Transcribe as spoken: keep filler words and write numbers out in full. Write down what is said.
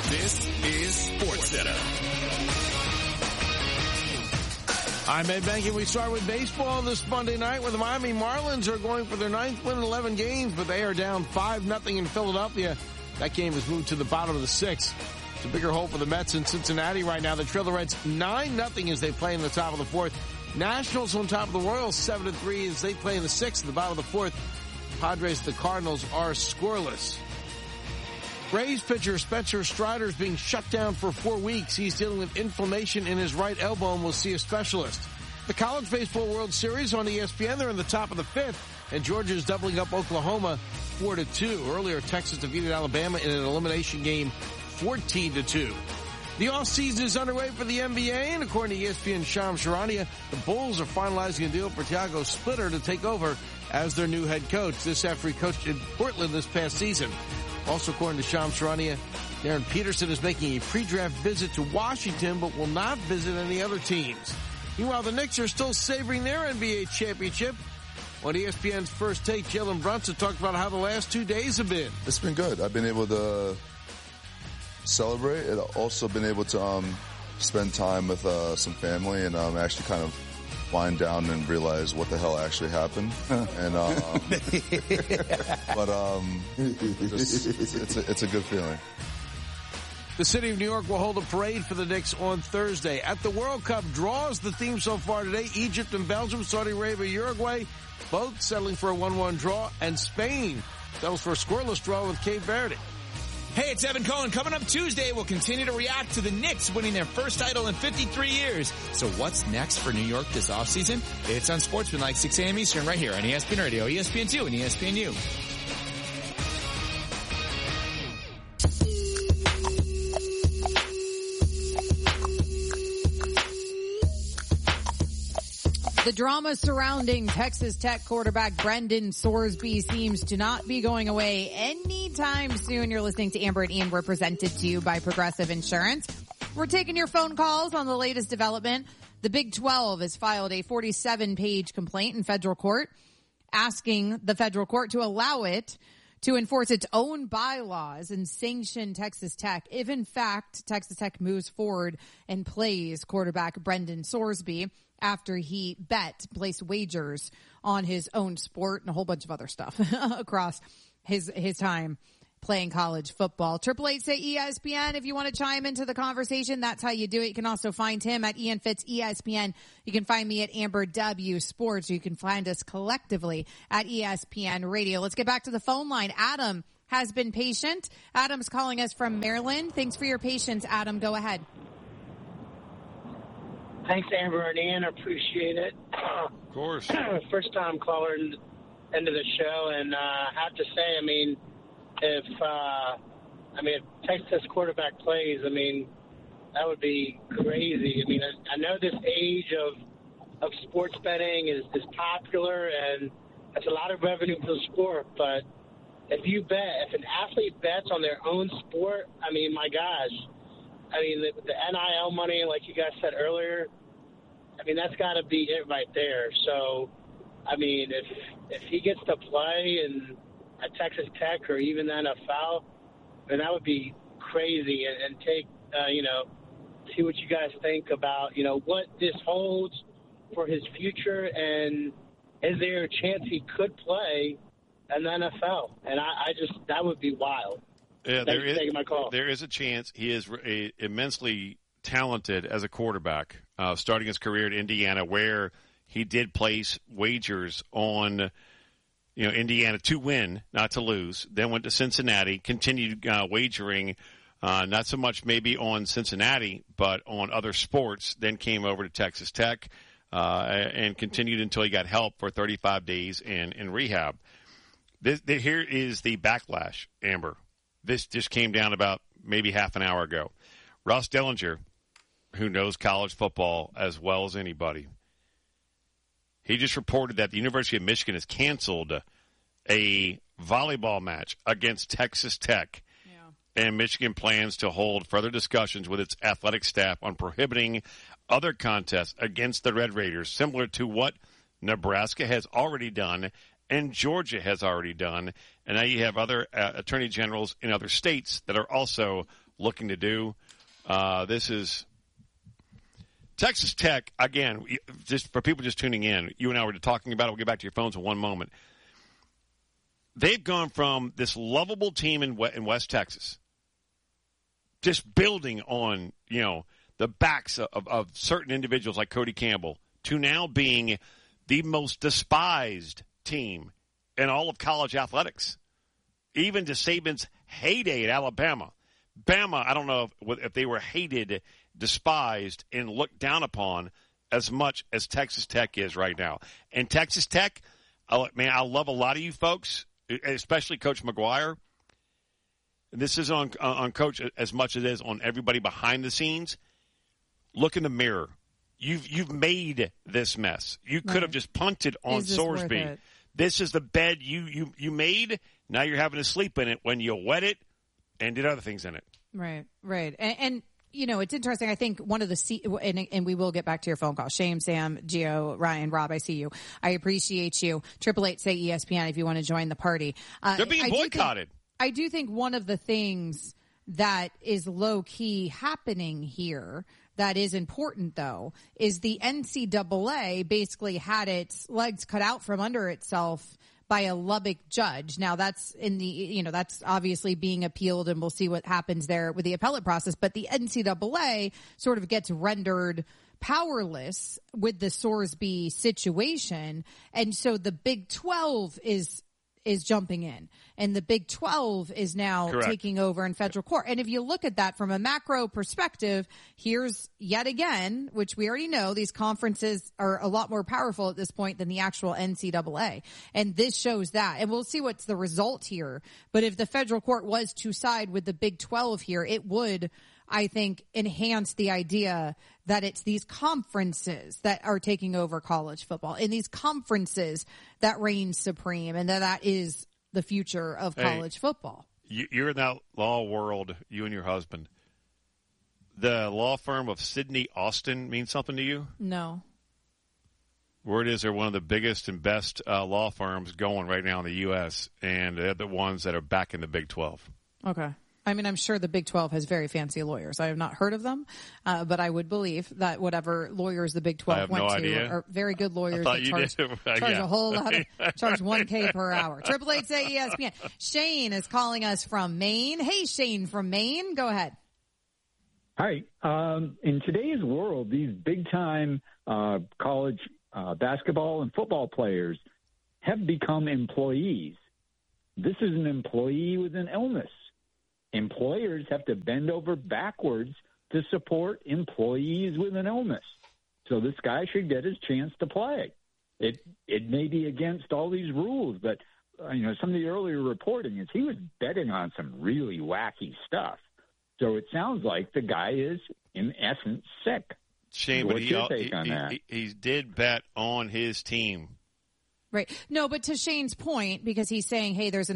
This is SportsCenter. I'm Ed Bank, and we start with baseball this Monday night where the Miami Marlins are going for their ninth win in eleven games, but they are down five nothing in Philadelphia. That game has moved to the bottom of the sixth. It's a bigger hole for the Mets in Cincinnati right now. They trail the Reds nine nothing as they play in the top of the fourth. Nationals on top of the Royals seven to three as they play in the sixth at the bottom of the fourth. Padres and the Cardinals are scoreless. Rays pitcher Spencer Strider is being shut down for four weeks. He's dealing with inflammation in his right elbow and will see a specialist. The College Baseball World Series on E S P N. They're in the top of the fifth, and Georgia's doubling up Oklahoma four to two. Earlier, Texas defeated Alabama in an elimination game fourteen to two. The offseason is underway for the N B A, and according to E S P N's Shams Charania, the Bulls are finalizing a deal for Thiago Splitter to take over as their new head coach. This after he coached in Portland this past season. Also, according to Shams Charania, Darren Peterson is making a pre-draft visit to Washington, but will not visit any other teams. Meanwhile, the Knicks are still savoring their N B A championship. On E S P N's First Take, Jalen Brunson talked about how the last two days have been. It's been good. I've been able to celebrate. I've also been able to um, spend time with uh, some family and um, actually kind of wind down and realize what the hell actually happened. and um, But um, just, it's, it's, a, it's a good feeling. The city of New York will hold a parade for the Knicks on Thursday. At the World Cup, draws the theme so far today. Egypt and Belgium, Saudi Arabia, Uruguay, both settling for a one one draw. And Spain settles for a scoreless draw with Cape Verde. Hey, it's Evan Cohen. Coming up Tuesday, we'll continue to react to the Knicks winning their first title in fifty-three years. So what's next for New York this offseason? It's on Sportsmanlike, six a.m. Eastern, right here on E S P N Radio, E S P N two, and E S P N U. The drama surrounding Texas Tech quarterback Brendan Sorsby seems to not be going away anytime soon. You're listening to Amber and Ian. We're presented to you by Progressive Insurance. We're taking your phone calls on the latest development. The Big twelve has filed a forty-seven page complaint in federal court asking the federal court to allow it to enforce its own bylaws and sanction Texas Tech if, in fact, Texas Tech moves forward and plays quarterback Brendan Sorsby after he bet, placed wagers on his own sport and a whole bunch of other stuff across his his time playing college football. Triple eight say E S P N if you want to chime into the conversation. That's how you do it. You can also find him at Ian Fitz E S P N. You can find me at Amber W Sports. You can find us collectively at E S P N Radio. Let's get back to the phone line. Adam has been patient. Adam's calling us from Maryland. Thanks for your patience, Adam. Go ahead. Thanks, Amber and Ian. I appreciate it. Of course. First time caller into the show, and uh, I have to say, I mean, if uh, I mean, if Texas quarterback plays, I mean, that would be crazy. I mean, I, I know this age of of sports betting is, is popular, and it's a lot of revenue for the sport. But if you bet, if an athlete bets on their own sport, I mean, my gosh. I mean, the, the N I L money, like you guys said earlier, I mean, that's got to be it right there. So, I mean, if if he gets to play in at Texas Tech or even the N F L, then that would be crazy. And, and take, uh, you know, see what you guys think about, you know, what this holds for his future, and is there a chance he could play in the N F L? And I, I just, that would be wild. Yeah, Thanks there for is, taking my call. There is a chance. He is a, immensely talented as a quarterback, uh, starting his career at Indiana, where he did place wagers on, you know, Indiana to win, not to lose. Then went to Cincinnati, continued uh, wagering, uh, not so much maybe on Cincinnati, but on other sports. Then came over to Texas Tech uh, and continued until he got help for thirty-five days in, in rehab. This, the, here is the backlash, Amber. This just came down about maybe half an hour ago. Ross Dellinger, who knows college football as well as anybody, he just reported that the University of Michigan has canceled a volleyball match against Texas Tech. Yeah. And Michigan plans to hold further discussions with its athletic staff on prohibiting other contests against the Red Raiders, similar to what Nebraska has already done and Georgia has already done. And now you have other uh, attorney generals in other states that are also looking to do. Uh, this is Texas Tech, again, just for people just tuning in, you and I were talking about it. We'll get back to your phones in one moment. They've gone from this lovable team in in West Texas, just building on, you know, the backs of, of certain individuals like Cody Campbell, to now being the most despised team in all of college athletics. Even to Saban's heyday at Alabama. Bama, I don't know if, if they were hated, despised, and looked down upon as much as Texas Tech is right now. And Texas Tech, I, man, I love a lot of you folks, especially Coach McGuire. This is on on Coach as much as it is on everybody behind the scenes. Look in the mirror. You've you've made this mess. You could right. have just punted on Sorsby. This is the bed you, you, you made. Now you're having to sleep in it when you wet it and did other things in it. Right, right. And, and you know, it's interesting. I think one of the C- and, and we will get back to your phone call. Shane, Sam, Gio, Ryan, Rob, I see you. I appreciate you. Triple eight say E S P N if you want to join the party. Uh, They're being I boycotted. Do think, I do think one of the things that is low key happening here that is important, though, is the N C double A basically had its legs cut out from under itself by a Lubbock judge. Now, that's in the, you know, that's obviously being appealed, and we'll see what happens there with the appellate process. But the N C double A sort of gets rendered powerless with the Sorsby situation. And so the Big twelve is is jumping in, and the Big twelve is now Correct. taking over in federal court. And if you look at that from a macro perspective, here's yet again, which we already know, these conferences are a lot more powerful at this point than the actual N C double A. And this shows that. And we'll see what's the result here. But if the federal court was to side with the Big twelve here, it would, I think, enhance the idea that it's these conferences that are taking over college football, and these conferences that reign supreme, and that that is the future of college hey, football. You're in that law world, you and your husband. The law firm of Sidney Austin means something to you? No. Word is they're one of the biggest and best uh, law firms going right now in the U S, and they're the ones that are back in the Big twelve. Okay. I mean, I'm sure the Big twelve has very fancy lawyers. I have not heard of them, uh, but I would believe that whatever lawyers the Big twelve went no to idea. are very good lawyers that charge, charge yeah. a whole lot of, charge one K per hour. Triple eight say E S P N. Shane is calling us from Maine. Hey, Shane from Maine. Go ahead. Hi. Um, in today's world, these big-time uh, college uh, basketball and football players have become employees. This is an employee with an illness. Employers have to bend over backwards to support employees with an illness. So this guy should get his chance to play. It it may be against all these rules, but uh, you know, some of the earlier reporting is he was betting on some really wacky stuff. So it sounds like the guy is, in essence, sick. Shame, What's but he, your take he, on he, that? he, he did bet on his team. Right. No, but to Shane's point, because he's saying, hey, there's an